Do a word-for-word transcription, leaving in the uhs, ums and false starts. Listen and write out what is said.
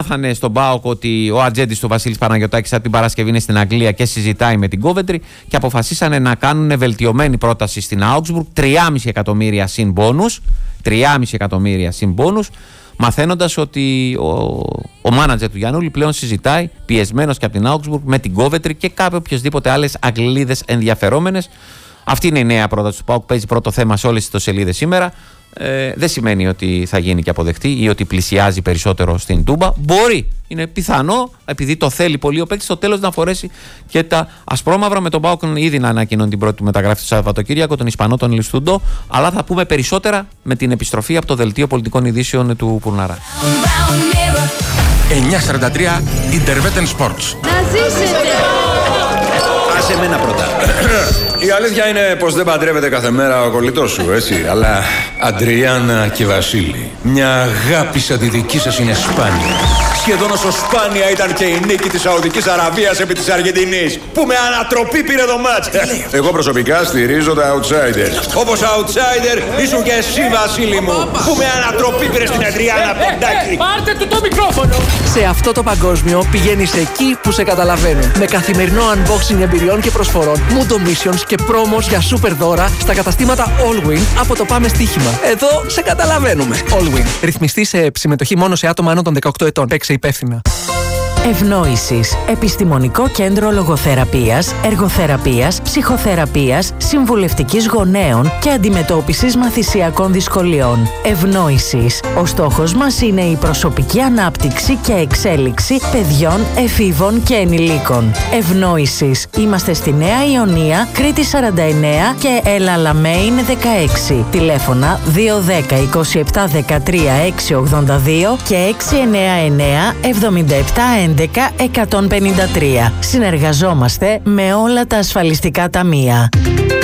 μάθανε στον ΠΑΟΚ ότι ο ατζέντης του Βασίλης Παναγιωτάκης από την Παρασκευή είναι στην Αγγλία και συζητάει με την Κόβεντρι και αποφασίσανε να κάνουν βελτιωμένη πρόταση στην Augsburg, τρία κόμμα πέντε εκατομμύρια συν μπόνους, τρία κόμμα πέντε εκατομμύρια συν μπόνους, μαθαίνοντας ότι ο, ο μάνατζερ του Γιαννούλη πλέον συζητάει πιεσμένος και από την Augsburg με την Κόβεντρι και κάποιοι οποιασδήποτε άλλες Αγγλίδες ενδιαφερόμενες. Αυτή είναι η νέα πρόταση του ΠΑΟΚ, παίζει πρώτο θέμα σε όλες τις ιστοσελίδες σήμερα. Ε, δεν σημαίνει ότι θα γίνει και αποδεκτή ή ότι πλησιάζει περισσότερο στην Τούμπα. Μπορεί, είναι πιθανό, επειδή το θέλει πολύ ο παίκτης, στο τέλος να φορέσει και τα ασπρόμαυρα. Με τον ΠΑΟΚ ήδη να ανακοινώνει την πρώτη του μεταγραφή του Σαββατοκύριακο, τον Ισπανό, τον Λιστούντο. Αλλά θα πούμε περισσότερα με την επιστροφή από το Δελτίο Πολιτικών Ειδήσεων του Πουρναρά. εννιά σαράντα τρία Interwetten Sports. Να ζήσετε! Άσε εμένα πρώτα. Η αλήθεια είναι πως δεν παντρεύεται κάθε μέρα ο κολλητός σου, έτσι. Αλλά Αντριάννα και Βασίλη, μια αγάπη σαν τη δική σας είναι σπάνια. Σχεδόν όσο σπάνια ήταν και η νίκη της Σαουδικής Αραβίας επί της Αργεντινής, που με ανατροπή πήρε το μάτς. Εγώ προσωπικά στηρίζω τα outsiders. Όπως outsider ήσουν και εσύ, Βασίλη μου, που με ανατροπή πήρε στην Αντριάννα Ποντάκη. Πάρτε του το μικρόφωνο! Σε αυτό το παγκόσμιο πηγαίνεις εκεί που σε καταλαβαίνουν. Με καθημερινό unboxing εμπειριών και προσφορών, Mundo Missions και promos για super δώρα στα καταστήματα Allwin από το Πάμε Στοίχημα. Εδώ σε καταλαβαίνουμε. Allwin. Ρυθμιστή σε συμμετοχή μόνο σε άτομα άνω των δεκαοκτώ ετών. Παίξε υπεύθυνα. Ευνόησης. Επιστημονικό κέντρο λογοθεραπείας, εργοθεραπείας, ψυχοθεραπείας, συμβουλευτικής γονέων και αντιμετώπισης μαθησιακών δυσκολιών. Ευνόησης. Ο στόχος μας είναι η προσωπική ανάπτυξη και εξέλιξη παιδιών, εφήβων και ενηλίκων. Ευνόησης. Είμαστε στη Νέα Ιωνία, Κρήτη σαράντα εννέα και Έλα Λαμέιν δεκαέξι. Τηλέφωνα δύο ένα μηδέν είκοσι επτά δεκατρία έξι ογδόντα δύο και έξι εννέα εννέα εβδομήντα επτά έντεκα εκατόν πενήντα τρία. Συνεργαζόμαστε με όλα τα ασφαλιστικά ταμεία.